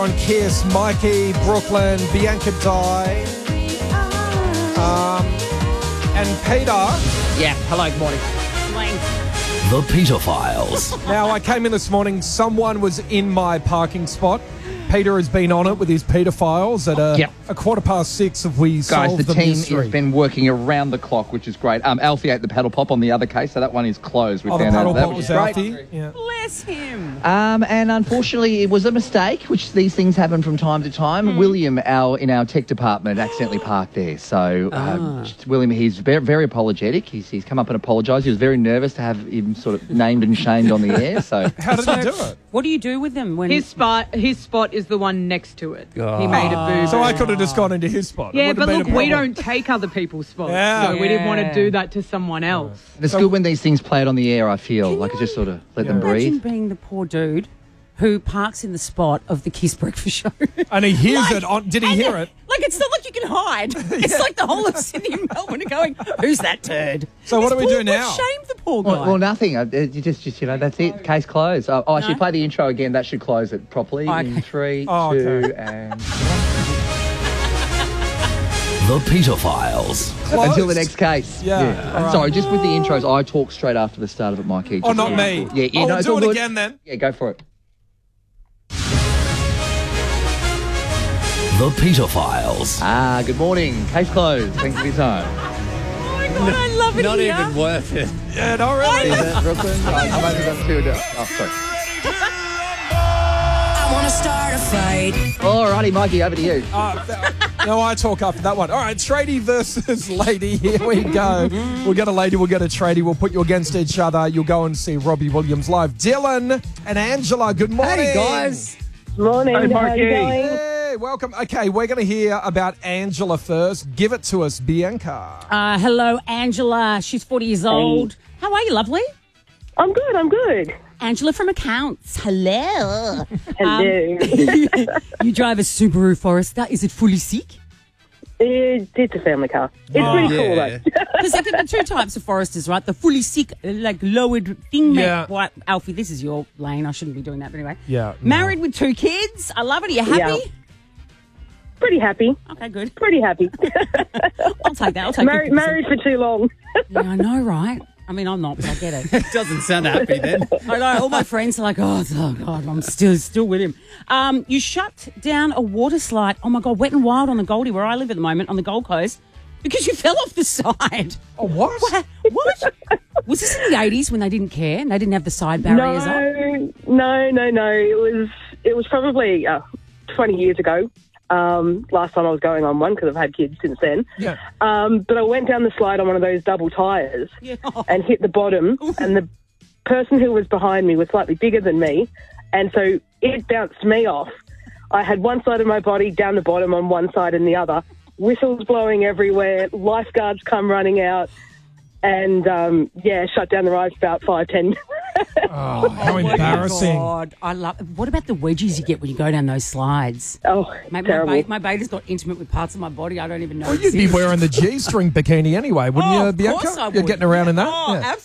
On Kiss, Mikey, Brooklyn, Bianca Di, and Peter. Yeah, hello, good morning. The Peter Files. Now, I came in this morning, someone was in my parking spot. Peter has been on it with his Peter Files at a 6:15 if we Guys, solve the the team mystery. has been working around the clock, which is great. Alfie ate the paddle pop on the other case, so that one is closed. We Oh, the found out paddle that pop was great. Alfie. Yeah. Bless him. And unfortunately, it was a mistake, which these things happen from time to time. William, in our tech department, accidentally parked there. So, William, he's very, very apologetic. He's come up and apologised. He was very nervous to have him sort of named and shamed on the air. So, How did he do it? What do you do with them when His spot is the one next to it. He made a boo. So I could have just gone into his spot. It Yeah, wouldn't but have look, been a we problem. don't take other people's spots. Yeah. So we didn't want to do that to someone else. it's good when these things play it on the air, I feel. Like, it's just sort of let them imagine breathe. being the poor dude who parks in the spot of the Kiss Breakfast Show? And he hears it on. Did he hear it? Like, it's not like you can hide. It's like the whole of Sydney and Melbourne are going, who's that turd? So what do we do now? Shame the poor guy. Well, nothing. You just that's it. Case closed. Actually, play the intro again. That should close it properly. Okay. In 3, Oh, 2, okay. and... The Peter Files. Closed. Until the next case. Yeah. All right. Sorry, just with the intros, I talk straight after the start of it, Mikey. Oh, not me. Yeah, Oh, no, we'll it's do all it good. again then. Yeah, go for it. The Peter Files. Good morning. Case closed. Thanks for your time. Oh my God, I love it here. worth it. Yeah, not really. Is that Brooklyn? I've only got 2 to... Oh, sorry. I wanna start a fight. Alrighty, Mikey, over to you. No, I talk after that one. All right, tradie versus lady. Here we go. We'll get a lady, we'll get a tradie. We'll put you against each other. You'll go and see Robbie Williams live. Dylan and Angela, good morning. Hey, guys. Morning. Hey, How are Marky. you going? Hey, welcome. Okay, we're going to hear about Angela first. Give it to us, Bianca. Hello, Angela. She's 40 years old. How are you, lovely? I'm good. I'm good. Angela from Accounts. Hello. Hello. You drive a Subaru Forester. Is it fully sick? It's a family car. It's pretty cool, though. Because there are two types of Foresters, right? The fully sick, like lowered thing. Yeah. What, Alfie, this is your lane. I shouldn't be doing that, but anyway. Yeah. Married with 2 kids. I love it. Are you happy? Yeah. Pretty happy. Okay, good. Pretty happy. I'll take that. I'll take married, 50%. married for too long. Yeah, I know, right? I mean, I'm not, but I get it. Doesn't sound happy then. I know. All my friends are like, oh God, I'm still with him. You shut down a water slide. Oh, my God, Wet and Wild on the Goldie, where I live at the moment, on the Gold Coast, because you fell off the side. Oh, what? What? Was this in the 80s when they didn't care and they didn't have the side barriers up? No. It was probably 20 years ago. Last time I was going on one because I've had kids since then. Yeah. But I went down the slide on one of those double tyres and hit the bottom. And the person who was behind me was slightly bigger than me. And so it bounced me off. I had one side of my body down the bottom on one side and the other. Whistles blowing everywhere. Lifeguards come running out. And, shut down the ride for about 5-10 minutes. Oh, how embarrassing. God, I love. What about the wedgies you get when you go down those slides? Oh, Mate, terrible. my beta's got intimate with parts of my body I don't even know. Well, you'd be wearing the G-string bikini anyway, wouldn't you, of Bianca? course I would. You're getting around in that? Oh, Yeah.